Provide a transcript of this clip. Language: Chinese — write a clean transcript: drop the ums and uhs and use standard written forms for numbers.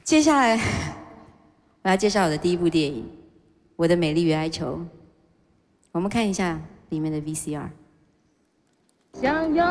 接下来我要介绍我的第一部电影《我的美丽与哀愁》，我们看一下里面的 VCR。想要